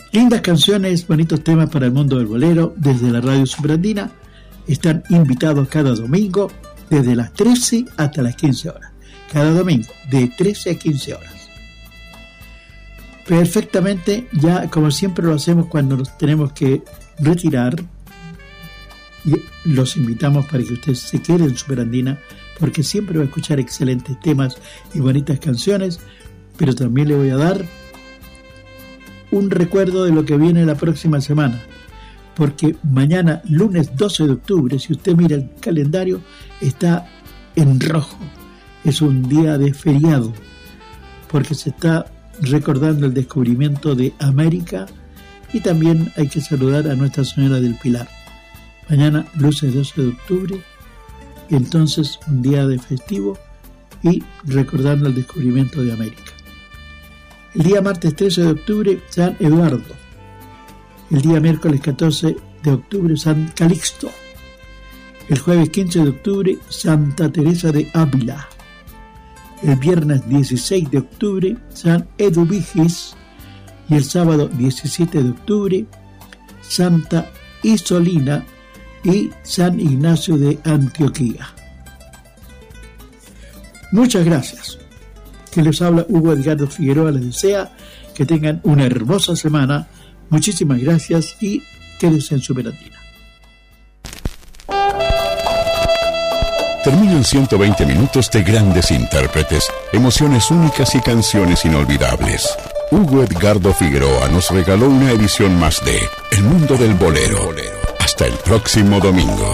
Lindas canciones, bonitos temas para el mundo del bolero desde la Radio Superandina. Están invitados cada domingo desde las 13 hasta las 15 horas. Cada domingo, de 13 a 15 horas. Perfectamente, ya como siempre lo hacemos cuando nos tenemos que retirar, y los invitamos para que usted se quede en Superandina, porque siempre va a escuchar excelentes temas y bonitas canciones, pero también le voy a dar un recuerdo de lo que viene la próxima semana, porque mañana, lunes 12 de octubre, si usted mira el calendario, está en rojo. Es un día de feriado, porque se está recordando el descubrimiento de América, y también hay que saludar a Nuestra Señora del Pilar. Mañana, lunes 12 de octubre, entonces un día de festivo y recordando el descubrimiento de América. El día martes 13 de octubre, San Eduardo. El día miércoles 14 de octubre, San Calixto. El jueves 15 de octubre, Santa Teresa de Ávila. El viernes 16 de octubre, San Eduvigis. Y el sábado 17 de octubre, Santa Isolina y San Ignacio de Antioquía. Muchas gracias. Que les habla Hugo Edgardo Figueroa. Les desea que tengan una hermosa semana. Muchísimas gracias y quédense en Superandina. Terminan 120 minutos de grandes intérpretes, emociones únicas y canciones inolvidables. Hugo Edgardo Figueroa nos regaló una edición más de El Mundo del Bolero. Hasta el próximo domingo.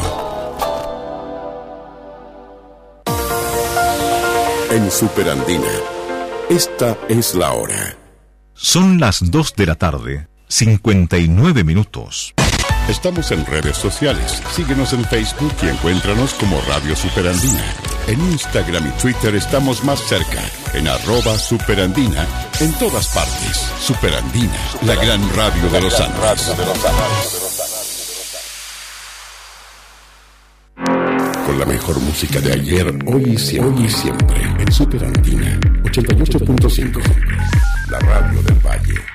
En Superandina, esta es la hora. Son las 2 de la tarde, 59 minutos. Estamos en redes sociales. Síguenos en Facebook y encuéntranos como Radio Superandina. En Instagram y Twitter estamos más cerca, en @Superandina, en todas partes. Superandina, la gran radio de los Andes. Con la mejor música de ayer, hoy y siempre, en Superandina 88.5, la radio del Valle.